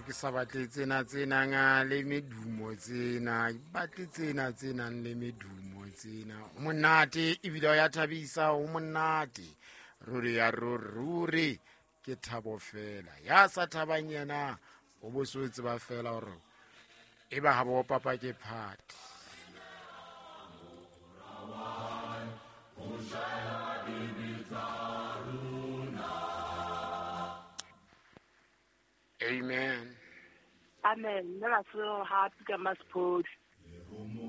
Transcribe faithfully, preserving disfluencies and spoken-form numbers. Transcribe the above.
ke sa batle tsena tsena nga le medumo tsena batle tsena tsena le medumo tsena o monate ebile ya thabisa o monate ruri ya ruri ke thabo fela ya sa thabang yena o bosotse ba fela hore e ba ha bo papa ke phate Amen. Amen. Nna so happy ka Maspodi.